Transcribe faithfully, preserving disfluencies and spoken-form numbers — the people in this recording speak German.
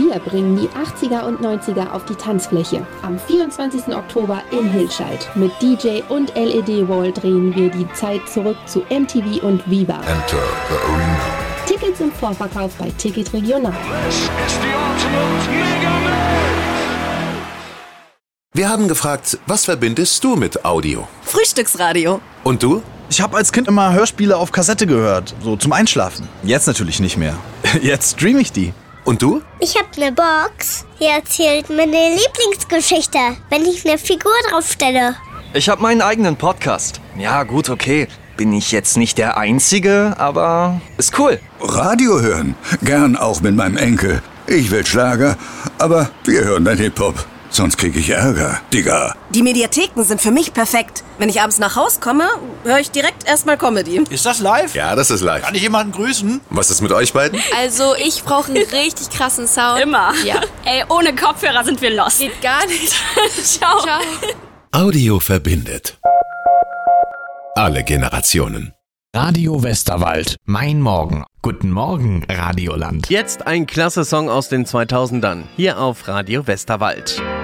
Wir bringen die achtziger und neunziger auf die Tanzfläche. Am vierundzwanzigsten Oktober in Hilscheid. Mit D J und L E D-Wall drehen wir die Zeit zurück zu M T V und Viva. Enter the arena. Tickets im Vorverkauf bei Ticket Regional. Wir haben gefragt, was verbindest du mit Audio? Frühstücksradio. Und du? Ich habe als Kind immer Hörspiele auf Kassette gehört, so zum Einschlafen. Jetzt natürlich nicht mehr. Jetzt streame ich die. Und du? Ich habe eine Box, die erzählt meine Lieblingsgeschichte, wenn ich eine Figur draufstelle. Ich habe meinen eigenen Podcast. Ja, gut, okay. Bin ich jetzt nicht der Einzige, aber ist cool. Radio hören. Gern auch mit meinem Enkel. Ich will Schlager, aber wir hören dann Hip-Hop. Sonst krieg ich Ärger, Digga. Die Mediatheken sind für mich perfekt. Wenn ich abends nach Haus komme, höre ich direkt erstmal Comedy. Ist das live? Ja, das ist live. Kann ich jemanden grüßen? Was ist mit euch beiden? Also, ich brauche einen richtig krassen Sound. Immer. Ja. Ey, ohne Kopfhörer sind wir lost. Geht gar nicht. Ciao. Ciao. Audio verbindet. Alle Generationen. Radio Westerwald. Mein Morgen. Guten Morgen, Radioland. Jetzt ein klasse Song aus den zweitausendern. Hier auf Radio Westerwald.